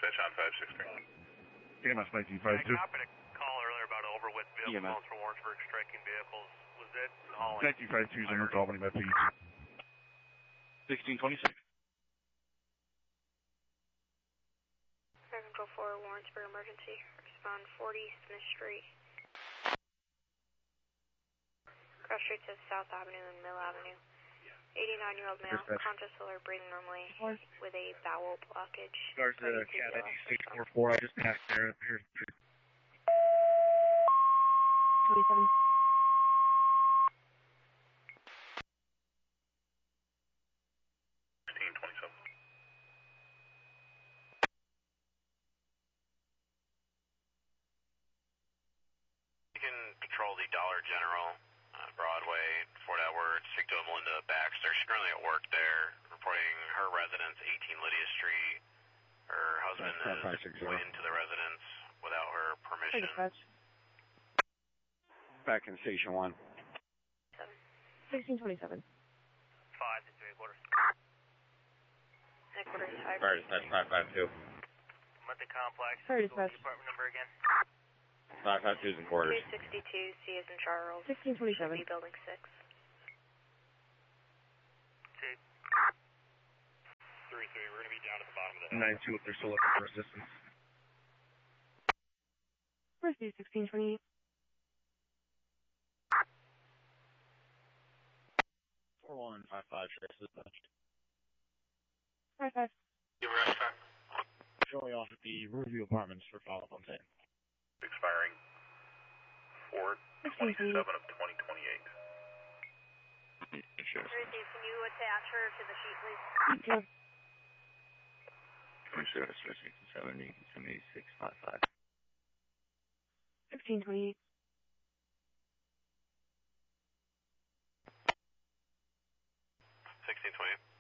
dispatch on 563. EMS 1952. I copied a call earlier about overweight vehicle calls for Warrensburg striking vehicles. Was it hauling? 1952 is in North Albany, Med P. 1626. Control 4, Warrensburg emergency. Respond 40 Smith Street. Cross streets of South Avenue and Mill Avenue. 89-year-old male, conscious alert, breathing normally, with a bowel blockage. There's a cat 644. I just passed there. Here's 27. You can patrol the Dollar General, Broadway, Fort Edward, speak to Melinda Baxter. She's currently at work there, reporting her residence, 18 Lydia Street. Her husband is going into the residence without her permission. Back in Station 1. 1627. 5 to 3 quarters. Headquarters 5. Fire dispatch 552. I'm at the complex. Fire dispatch. Department number again. 552 is in quarters. 362, C as in Charles. 1627. Building 6. Two. 3-3, we're going to be down at the bottom of the hill. 92 if they're still looking for assistance. Where's the 1628? 4155 trace dispatched. 55. Give a rest back. Shortly off at the Riverview Apartments for follow-up on same. Expiring 4/27 of 2028. Ruthie, can you attach her to the sheet, please? Okay. 7655. 1628. 1628.